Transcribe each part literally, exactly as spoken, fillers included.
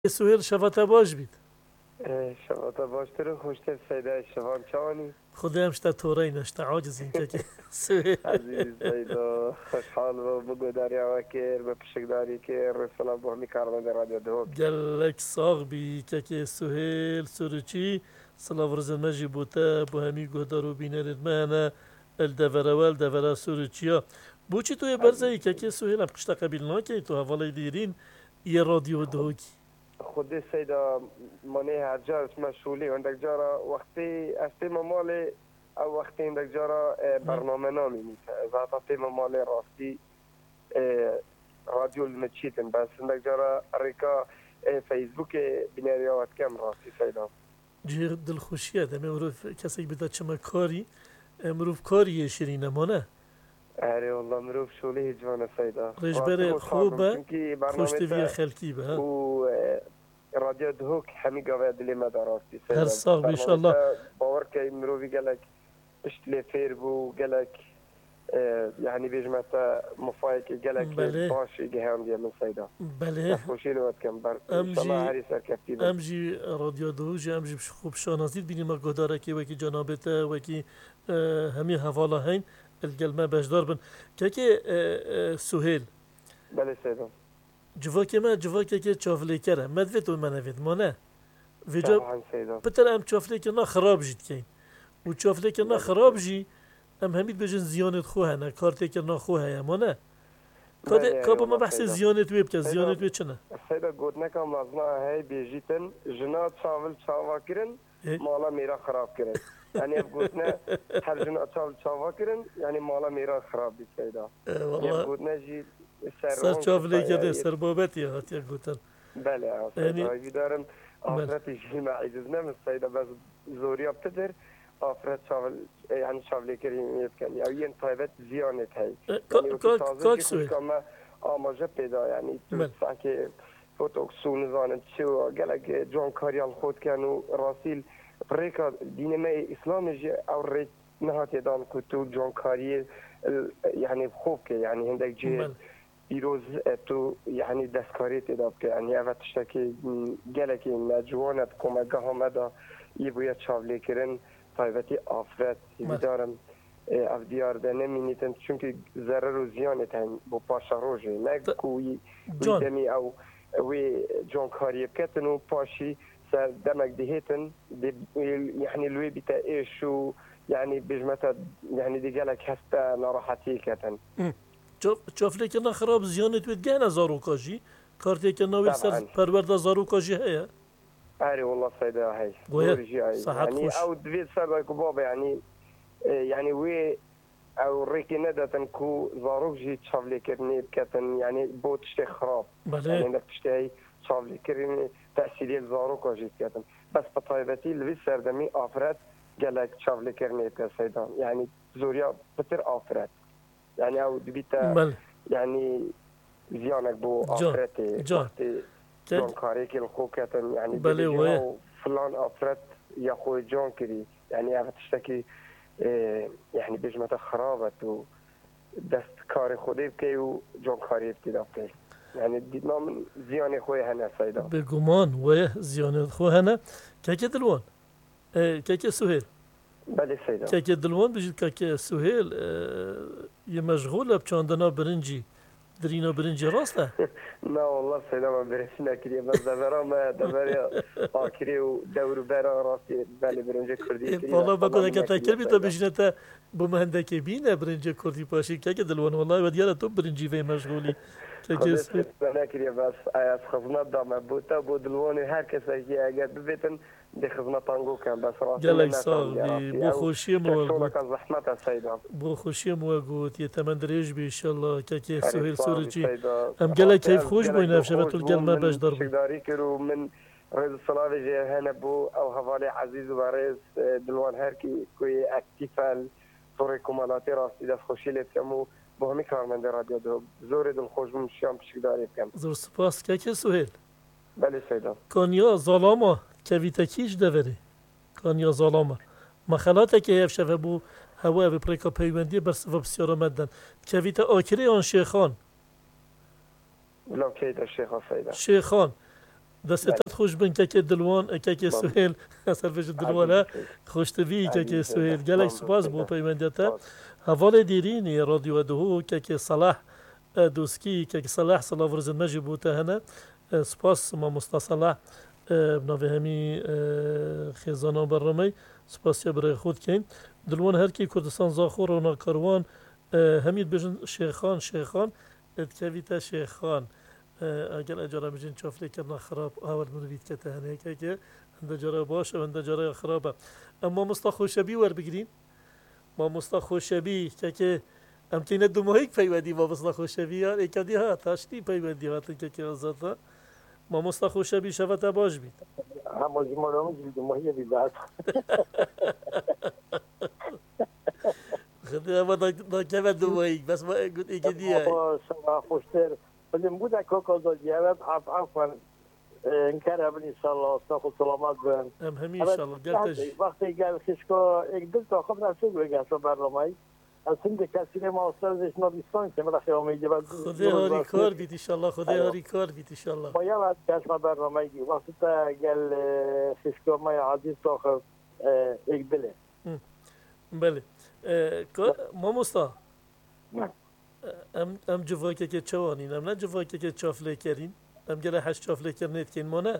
سهيل شفاتا باش بيت شفاتا باش ترو خوشتر سيدا شفان چواني خدا همشتا تورين اشتا عاجزين كاكي سهيل عزيز سيدا خوشحال و بگو داري وكير بپشك داري كير رسالة بهمي كارمان در راديو دهوك قال لك صاغ بي كاكي سهيل سوريتشي صلاة ورز المجي بوتا بهمي قدرو بينار المهنة الدفرة والدفرة سوريتشيا بوچي تو يبرزي كاكي سهيل هم قشتا قبيلنا كي تو هفالي ديرين يا راديو دهوكي خودی سیدا منی هر جا مشغولی اندک جارا وقتی استی ممالی او وقتی اندک جارا برنامه نامی میشه ذات استی ممالی راستی رادیو المچیتن بس اندک جارا ریکا فیسبوک بینریات کم راستی سیدا جير دل خوشیه دم امروف کسی بده چما کاری امروف کاری شیرینه مانه اره والله مروف شولی جوان سیدا رجبر خوبه خوشتی وی خلکی به و رادیو دهوک همي قاعد اللي ما دراستی هر ساغ ان شاء الله باور كي مروفي قالك اشتلي فيربو قالك يعني بيجمعتا مفايك قالك باشي جهام دي من سيدا بله خوشي لو كم بر ان شاء الله هاري سركفتي امجي راديو دهوک امجي خوب شناسید بینیم ما گداره که وکی جنابته وکی همي حواله هين القلمه بجدار بن كاكي سهيل بله سيدا جواكي ما جواكي كي تشوفلي كره ما دفيت وما نفيت مو نه فيجا طبعا سيدا بتر ام تشوفلي كنا خراب جيت كاين وتشوفلي كنا خراب جي ام هميت بجن زيانه خوها انا كارتي كنا خوها يا مو نه كاد كاب ما بحث زيانه ويب كان زيانه ويب شنو سيدا قلنا كم لازمه هي بيجيتن جنات شاول شاوا كرن مالا ميرا خراب كرن يعني قلنا هر جنات شاول شاوا كرن يعني مالا ميرا خراب بي سيدا والله قلنا جي سر شوفلي كده سر بابتي هات يا قلت بله يعني دارم آفرتی جی معیزنا من سیدا بس زوریا بتدر آفرت شاول يعني شاولی کریم یکن یا ین طایبت زیانت هی کاک سوی کما آماجه پیدا یعنی تو سعی فوتوک سون زانت شو گلگ جان کاریال خود کنو راسیل ریکا دین ما اسلام جی او ریک نهات دان کتو جان کاری يعني خوب که يعني هندك جي دیروز تو يعني دستکاری تداب که يعني اوه تشتاکی گلکی نجوانت کمگه همدا ای باید چاولی کرن طایبتی آفرت بیدارم اف دیار ده نمینیتن چونکه ضرر و زیانت هم با پاشا روژه نگوی دمی او وی جان کاری بکتن و پاشی سر دمک دهیتن يعني الوی بیتا ایشو يعني بجمتا يعني دي گلک هستا نراحتی کتن شوف لك انا خراب زيانه تودجانا زاروكاجي كارتي كنا ويل سر پرورده زاروكاجي هيا اري والله سيدا هي يعني او دويت سر بابا يعني يعني وي او ريكي ندتن كو زاروكجي تشافلي كرني بكتن يعني بو تشتي خراب يعني انك تشتي تشافلي كرني تاثير زاروكاجي بكتن بس بطايبتي اللي سردمي افراد قالك تشافلي كرني سيدا يعني زوريا بتر افراد يعني او دبيتا يعني زيانك بو افرتي جان جان كاريكي الخوكتن يعني بلي فلان افرت يا خوي جان كري يعني اف تشتكي يعني بجمة خرابت و دست كاري خودي بكي و جان كاري بكي بكي يعني دينا من زيان خوي هنا سيدا بگمان و زيان خو هنا كاكي دلوان كاكي سهيل بله سيدا كاكي دلوان بجد كاكي سهيل يمشغولة بچاندنا برنجي درينا برنجي راسته لا والله سيدا ما برنجي كري بس دبرا ما دبرا آكري ودور برا راسي بالي برنجي كردي كري والله بقول لك تاكل بيتا بجنتا بمهندك بينا برنجي كردي باشي كاكي دلوان والله وديالا تو برنجي في مشغولي كاكي سهيل انا كري بس اياس خزنات دام بوتا بودلواني هر كسا كي اگر ببيتن دي خزنات تانگو كان بس راسي قالك صاغي بو خوشي موجود زحمة سيدا بو خوشي موجود يتمندريج بي ان شاء الله كاكي سهيل سورجي ام قالك كيف خوش بوينا في شبت القلمة باش ضربوا شكداري كرو من رئيس الصلاة جي هنا بو او هفالي عزيز وباريز دلوان هركي كوي اكتفال طوري كمالاتي راسي دست خوشي لتكمو بو همي كارمن در راديو دو زوري دل خوش بمشيام بشكداري بكم زور سپاس كاكي سهيل بله سيدا كانيا ظلامة كويتا كيش دوري كانيا ظلامة مخلاتا كي هف شفه بو هوا ببريكا بيواندي بس وبسيارة مدن كويتا آكري آن شيخان لو كيدا الشيخ سيدا شيخان دەستێتت خۆش بن کەکێ دڵوان کەکێ سوهێل سەرفێژ دڵوانە خۆشتوی کەکێ سوهێل گەلێک سوپاس بۆ پەیوەندێتە هەواڵێ دیرینی ڕادیۆ دهۆ کەکێ سەلاح دووسکی کەک سەلاح سەڵا ورزن مەژی بووتە هەنە سپاس مامۆستا سەلاح بناوێ هەمی خێزانان بەڕەمەی سپاسیە برای خۆتکەین دڵوان هەرکی کوردستان زاخۆ ڕۆناکەروان هەمیت بێژن شێخان شێخان ئەتکەویتە شێخان ئەگەر ئەجارە بژین چۆفلێکردنا خراپ ئاوەر مرویت کەتە هەنەیەکێکێ هەندە جارە باشە هەندە جارە خراپە ئەم مامۆستا خۆشەبی وەربگرین مامۆستا خۆشەبی کەکێ ئەم تینە دومەهەیک پەیوەندی مامۆستا خۆشەویە ئێکەدی ها تاشتی پەیوەندی هاتن کەکێ ئەزاتە مامۆستا خۆشەبی شەڤەتە باش بیت خدمە ناکەمە دومەهەیک بەس گوتێکی دیە خۆشتر بلیم بوده که کازا جواب عف عفوا انکار ابن ان شاء الله استاخ سلامت بن ام همین ان شاء الله گرتش وقتی گل خشکا یک دل تا خب نفسه بگم تو برنامه از سند کسی ما استادش نابستان که مرا خیام میگه خدا هاری کار بیت ان شاء الله خدا هاری کار بیت ان شاء الله باید از کشم برنامه گی وقتی تا گل خشکا ما عزیز تا خب یک دله بله مامۆستا ئەم ئەم جوواکێکێک چاوانین ئەم نە جوواکێکێک چافلێکەرین ئەم گەلە هەش چافلێکردنێتکەینمانە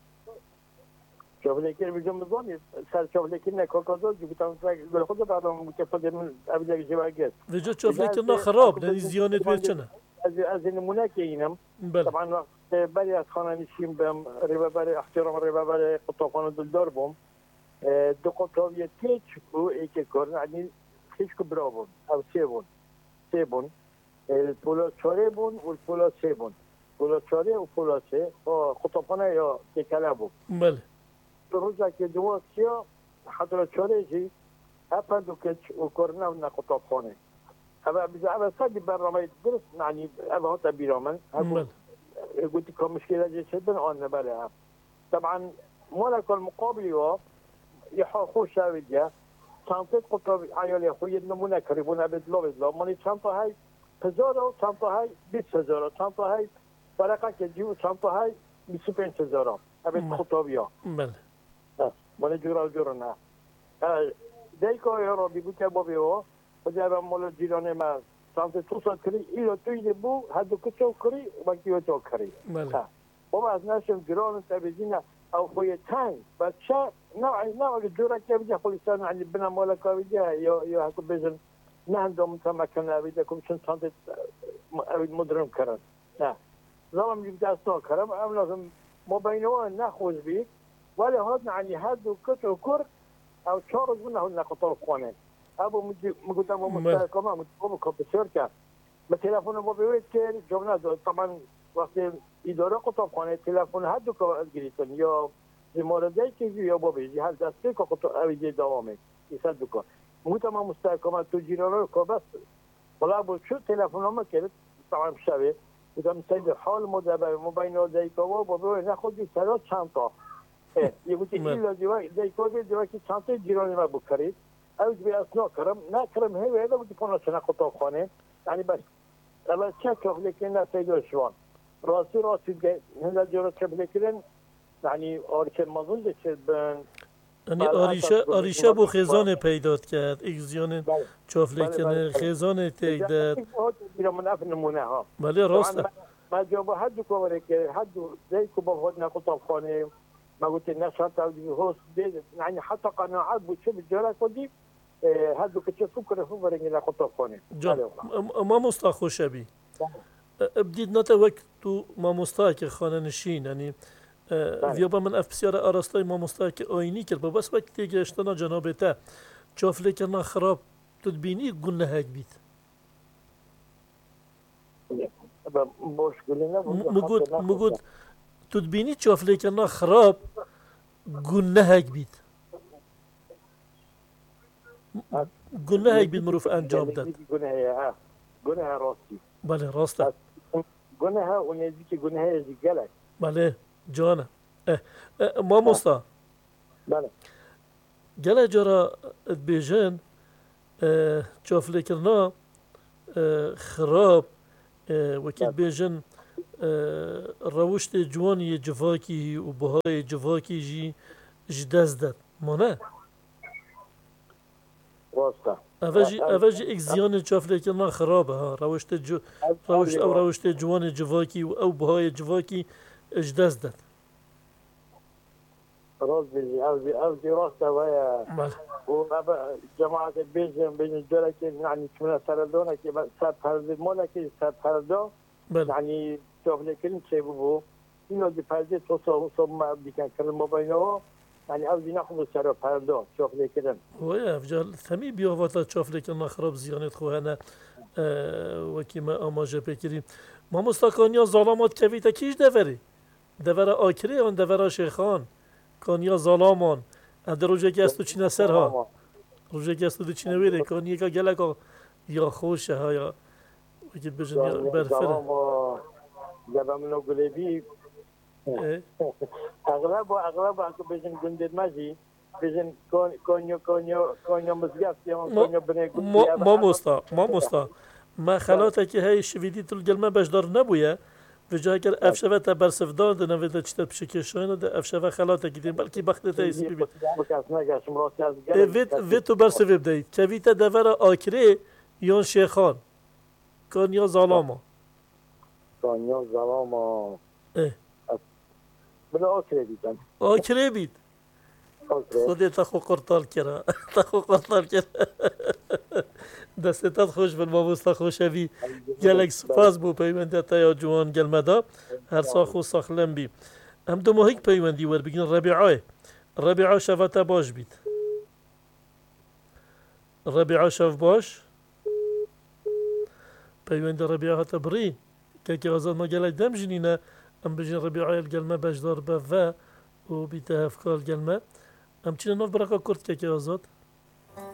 چافلێکر بجم بزانید سەر چافلێکردنە کۆکۆزۆ گوتم گل خود بعدم متفق من ئەبلێک جوواگێت وجو چافلێکردنا خراب لەنی زیانێت پێ چنە از نمونه كينم طبعا وقت بري از خانه نشیم بم ریبابر احترام ریبابر قطعخانه دلدار بوم دو قطعیت کیچ و ایک کارن یعنی خیش که برا بون او سه بون سه بون الپولا چاره بون و الپولا سه بون پولا چاره و پولا سه قطعخانه یا تکله بون بله روزا که دو سیا حضر چاره جی اپا دو کچ و کارنه و قطعخانه اما بزعبه صدی برنامه درست يعني اما هو تبيرامن قلت لكم مشكله جدا انا بلا طبعا مالك المقابل هو يحقوا شاوية شانطه قطب عيال اخوي نمونه كريبونه بدلو بدلو مالي شانطه هاي هزار شانطه هاي بیست هزار شانطه هاي فرقه كجيو شانطه هاي بیست و پنج هزار ابد خطابيا بله مال جورا جورنا ديكو يا ربي بك بابيو وجاب مال جيران ما شانطه تو سال كري الى توي بو هادو كچو كري باقي تو كري بله وما از ناشم جيران تبدينا او خوي تاين بچا نوع نوع الجورا كبدي خلصان عن بنا مالك بيجا يا يا هكو بيجن نه عندهم تمكن بيدكم شن شانطه مدرم كرن لا زلم يبدا استو كرم ام لازم ما بينه ناخذ بي ولا هاد يعني هادو كتو كر او شارج منه نقطه خونه ابو مقدم مستقيم متقوم كمبيوتر كان بالتليفون ابو بيوت كان جبنا طبعا وقت اداره قطب خانه تلفن هادو که گرفتن یا مورد که یا ابو بيجي هل دسته که قطب اویده دوامه ایساد بکن متم مستقیما تو جیرانو که بس ولا ابو شو تلفن ما کرد طبعا شبه بودم سید حال مدبر مبین دیکا و ابو ناخذ ثلاث شنطه يقول إلا دواء زي كوفيد دواء كي شانتي جيراني ما بكري أو جبي أسنو كرم نا كرم هي هذا بدي كنا سنة قطع خانة يعني بس أما شكله لكن لا سيدو شوان راسي راسي جاي هنا جرا كبلكن يعني أركب مظن لشبن يعني آریشه آریشه بو خزانه پیدات کرد اگزیان چافلکن خزانه تیداد من أفن نمونه ها بله راسته ما جابوا حد كورك حد زي كوبا هودنا قطع خانة ما قلت الناس حتى هوس يعني حتى قناعات بتشوف الجرا كودي هذا كتشوف كره هو بريني لا قطع خانة ما مستخو شبي بديت نتوقع تو ما مستاك خانه نشین یعنی ویابا من اف بسیار آراستای ما مستاک آینی کرد بس وقتی گشتنا جناب تا چافله کردن خراب تدبینی گونه هک بیت مگود مگود تدبینی چافله کردن خراب گونه هک بیت گونه هک بیت مروف انجام داد گونه گونه راستی بله راسته گونه ها و نزدیک گونه های زیگلک بله جانه ما مستا بله گله جرا بیجن چافله کرنا خراب وکیل بیجن ڕەوشتێ جوانی جڤاکی و بەهای جڤاکیژی ji dest dat mane Rasta. ئەvە ji ئێک زیانی çavlêkirina xerab e ha rewiştê rewiş ew rewiştê ciwanê civakî û ew bihayê civakî ji dest dat. راس بيجي أودي أودي راسه ويا وأبا جماعة بيجن بيجن دولة كي يعني كمنا سردونا كي سب هردو مولا كي سب هردو يعني شوف لكن شيء بو إنه دي فردي توصل وصل ما بيكان كلام موبايله يعني أودي ناخذ سر هردو شوف لكن ويا فجال ثمي بيوفاتا çavlêkirina xerab ziyanê xwe hene wekî me amaje pêkirî. Mamosta kaniya zalamat kevî te kî ji deverê? Devera akirê an devera şêxan. Kaniya zalaman ede rojekê ez tu çîne ser ha rojekê ez tu diçîne wêrê kaniyeka geleka ya xweş e ha ya wekî bijin ya berfir e جابا منو قلبي اغلب اغلب اكو بيجن جندد ماجي بيجن كون كونيو كونيو كونيو مزقاف كونيو بني ماموستا ماموستا ما خلاتك هي شویدی تو gelme bejdar nebûye Vêca ger ev şeve te bersivdar di nevê de çi te pişikêşayîne de ev şeve xelateke dîn belkî bextê te îsî bibî. Vê tu bersivê bideyî. Kevî te devera akirê yan şêxan. Kaniya zalama. Kaniya zalama. Bila akirê bît. Akirê bît. Xwedê te xwe qurtar kira. Te xwe qurtar kira. Destê te xweş bin mamosta xweşevî. Gelek spas bû peywendê te ya ciwan gelme da her sax û saxlem bî. Em du mahîk peywendî werbigrin Rebîayê. Rebîa şeva te baş bît. Rebîa şev baş. Peywendê Rebîa hate birî. Kekê azad me gelek demjînîne em bijin Rebîayê gelme bejdar be ve û bîte hevkar gelme. Em çîne nav bireka Kurd kekê azad?